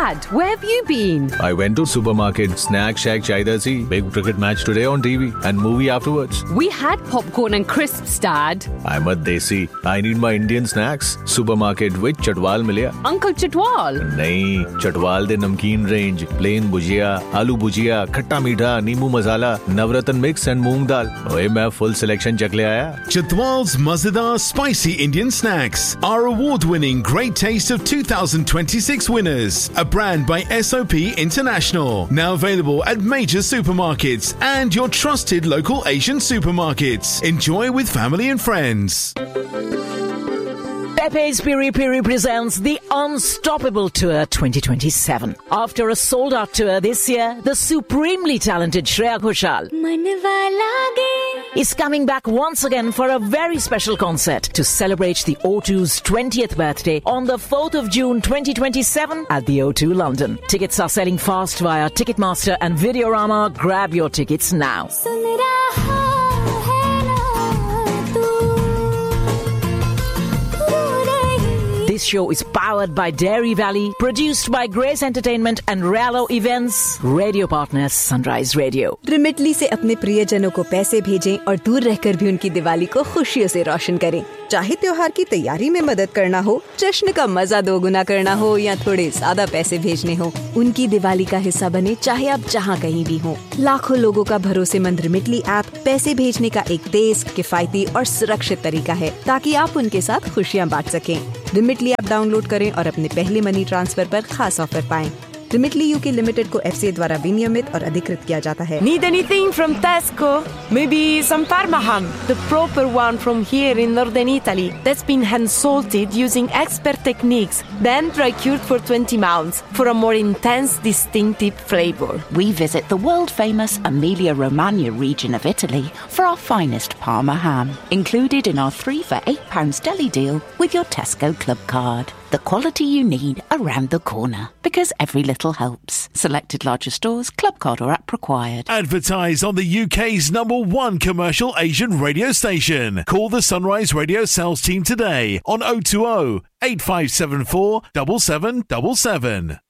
Dad, where have you been? I went to supermarket, snack shack chahiye si, big cricket match today on TV and movie afterwards. We had popcorn and crisps, Dad. I'm a desi. I need my Indian snacks. Supermarket with Chatwal मिलिया. Uncle Chatwal? नहीं, Chatwal दे नमकीन range, plain भुजिया, आलू भुजिया, खट्टा मीठा, नींबू मसाला, नवरत्न mix and मूंग दाल. ओए मैं full selection चख ले आया. Chatwal's Mazadar Spicy Indian Snacks, our award-winning Great Taste of 2026 winners. A brand by SOP International. Now available at major supermarkets and your trusted local Asian supermarkets. Enjoy with family and friends. Pepe's Piri Piri presents the Unstoppable Tour 2027. After a sold-out tour this year, the supremely talented Shreya Ghoshal is coming back once again for a very special concert to celebrate the O2's 20th birthday on the 4th of June 2027 at the O2 London. Tickets are selling fast via Ticketmaster and Videorama. Grab your tickets now. This show is powered by Dairy Valley, produced by Grace Entertainment and Rallo Events, radio partners Sunrise Radio. Remitly से अपने प्रियजनों को पैसे भेजें और दूर रहकर भी उनकी दिवाली को खुशियों से रोशन करें। चाहे त्योहार की तैयारी में मदद करना हो, जश्न का मजा दोगुना करना हो या थोड़े ज्यादा पैसे भेजने हो, उनकी दिवाली का हिस्सा बने चाहे आप जहां कहीं भी हो। लाखों लोगों का भरोसेमंद रिमिटली ऐप पैसे भेजने का एक तेज, किफायती और सुरक्षित तरीका है ताकि आप उनके साथ खुशियां बांट सकें। रिमिटली ऐप डाउनलोड करें और अपने पहले मनी ट्रांसफर पर खास ऑफर पाएं। रिमिटली यूके लिमिटेड को FCA द्वारा विनियमित और अधिकृत किया जाता है। Need anything from Tesco? Maybe some Parma ham, the proper one from here in northern Italy, that's been hand salted using expert techniques, then dry cured for 20 months for a more intense, distinctive flavor. We visit the world-famous Emilia-Romagna region of Italy for our finest Parma ham, included in our 3 for £8 deli deal with your Tesco Club card. The quality you need around the corner. Because every little helps. Selected larger stores, club card or app required. Advertise on the UK's #1 commercial Asian radio station. Call the Sunrise Radio sales team today on 020 8574 7777.